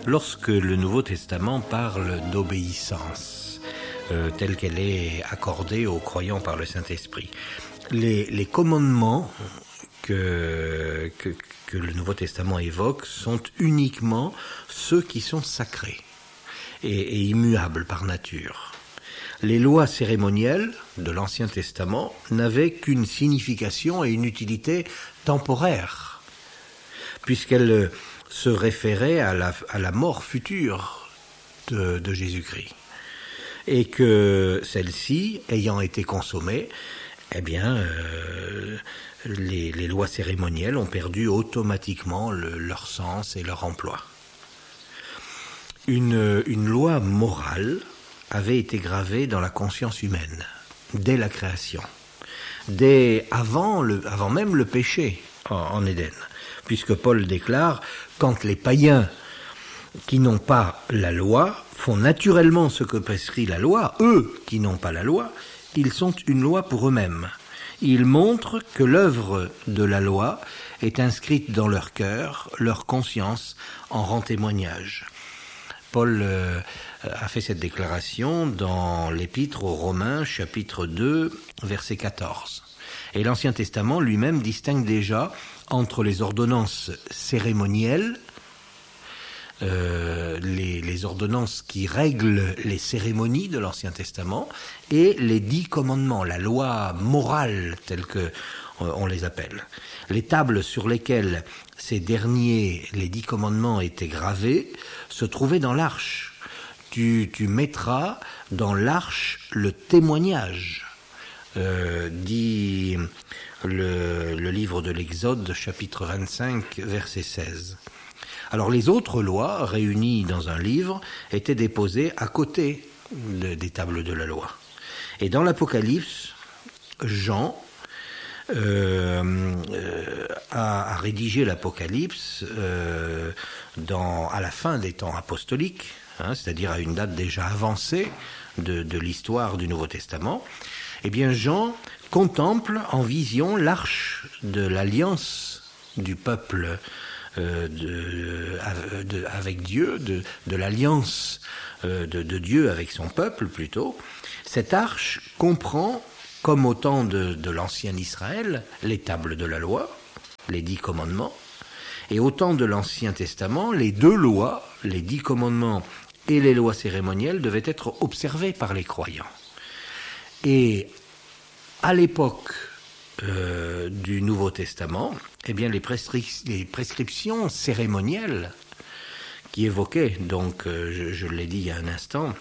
lorsque le Nouveau Testament parle d'obéissance, telle qu'elle est accordée aux croyants par le Saint-Esprit. Les commandements que le Nouveau Testament évoque sont uniquement ceux qui sont sacrés et immuables par nature. Les lois cérémonielles de l'Ancien Testament n'avaient qu'une signification et une utilité temporaire, puisqu'elles se référaient à la mort future de Jésus-Christ. Et que celles-ci, ayant été consommées, eh bien, les lois cérémonielles ont perdu automatiquement leur sens et leur emploi. Une loi morale avait été gravée dans la conscience humaine, dès la création, avant même le péché en Éden, puisque Paul déclare « Quand les païens qui n'ont pas la loi font naturellement ce que prescrit la loi, eux qui n'ont pas la loi, ils sont une loi pour eux-mêmes. Ils montrent que l'œuvre de la loi est inscrite dans leur cœur, leur conscience en rend témoignage. » Paul a fait cette déclaration dans l'Épître aux Romains, chapitre 2, verset 14. Et l'Ancien Testament lui-même distingue déjà entre les ordonnances cérémonielles, les ordonnances qui règlent les cérémonies de l'Ancien Testament, et les 10 commandements, la loi morale telle que on les appelle. Les tables sur lesquelles ces derniers, les 10 commandements, étaient gravés, se trouvaient dans l'arche. Tu mettras dans l'arche le témoignage, dit le livre de l'Exode, chapitre 25, verset 16. Alors les autres lois, réunies dans un livre, étaient déposées à côté des tables de la loi. Et dans l'Apocalypse, Jean a rédigé l'Apocalypse à la fin des temps apostoliques, c'est-à-dire à une date déjà avancée de l'histoire du Nouveau Testament. Eh bien, Jean contemple en vision l'arche de l'alliance du peuple avec Dieu, de l'alliance de Dieu avec son peuple plutôt. Cette arche comprend, comme au temps de l'ancien Israël, les tables de la loi, les 10 commandements, et au temps de l'Ancien Testament, les 2 lois, les 10 commandements et les lois cérémonielles devaient être observées par les croyants. Et à l'époque du Nouveau Testament, eh bien les prescriptions cérémonielles qui évoquaient, donc je l'ai dit il y a un instant,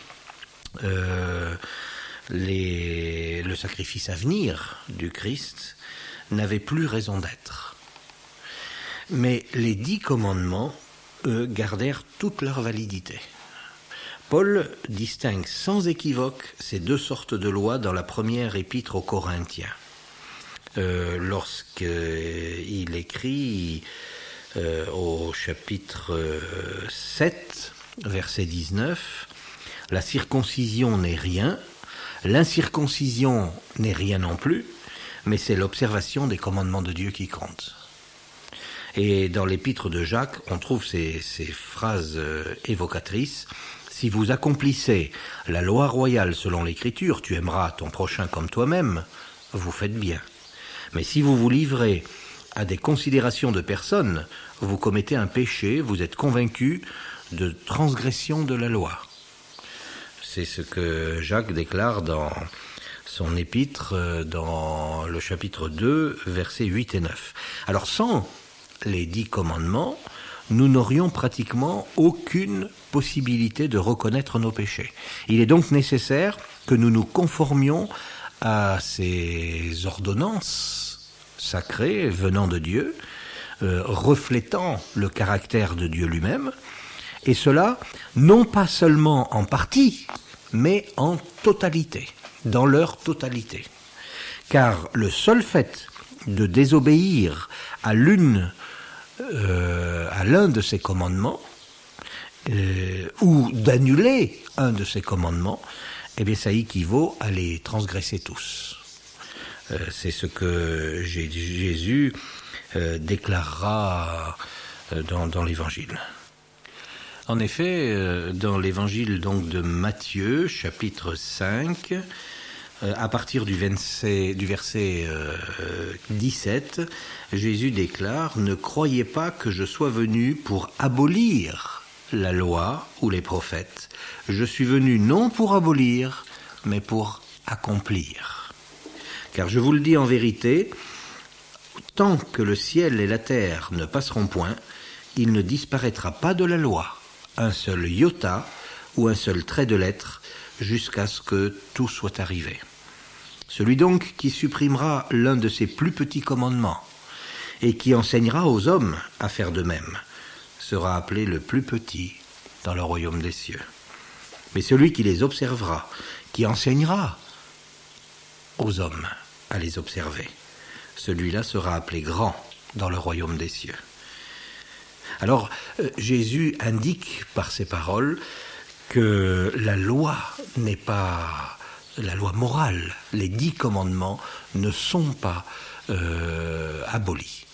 le sacrifice à venir du Christ n'avait plus raison d'être. Mais les 10 commandements, eux, gardèrent toute leur validité. Paul distingue sans équivoque ces 2 sortes de lois dans la première épître aux Corinthiens. Lorsqu'il écrit au chapitre 7, verset 19, « La circoncision n'est rien, l'incirconcision n'est rien non plus, mais c'est l'observation des commandements de Dieu qui compte. » Et dans l'épître de Jacques, on trouve ces phrases évocatrices. « Si vous accomplissez la loi royale selon l'Écriture, tu aimeras ton prochain comme toi-même, vous faites bien. Mais si vous vous livrez à des considérations de personnes, vous commettez un péché, vous êtes convaincu de transgression de la loi. » C'est ce que Jacques déclare dans son épître, dans le chapitre 2, versets 8 et 9. Alors sans les 10 commandements, nous n'aurions pratiquement aucune possibilité de reconnaître nos péchés. Il est donc nécessaire que nous nous conformions à ces ordonnances sacrées venant de Dieu, reflétant le caractère de Dieu lui-même, et cela non pas seulement en partie, mais en totalité, dans leur totalité. Car le seul fait de désobéir à l'un de ces commandements, ou d'annuler un de ces commandements, eh bien ça équivaut à les transgresser tous. C'est ce que Jésus déclarera dans l'Évangile. En effet, dans l'évangile donc de Matthieu, chapitre 5, à partir du verset 17, Jésus déclare « Ne croyez pas que je sois venu pour abolir la loi ou les prophètes. Je suis venu non pour abolir, mais pour accomplir. Car je vous le dis en vérité, tant que le ciel et la terre ne passeront point, il ne disparaîtra pas de la loi un seul iota ou un seul trait de lettre jusqu'à ce que tout soit arrivé. Celui donc qui supprimera l'un de ces plus petits commandements et qui enseignera aux hommes à faire de même sera appelé le plus petit dans le royaume des cieux. Mais celui qui les observera, qui enseignera aux hommes à les observer, celui-là sera appelé grand dans le royaume des cieux. Alors, Jésus indique par ces paroles que la loi n'est pas la loi morale. Les 10 commandements ne sont pas abolis.